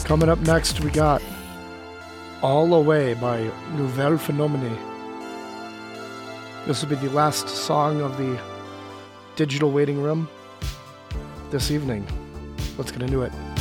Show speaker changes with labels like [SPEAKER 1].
[SPEAKER 1] Coming up next, we got All Away by Nouvelle Phénomène. This will be the last song of the digital waiting room this evening. Let's get into it.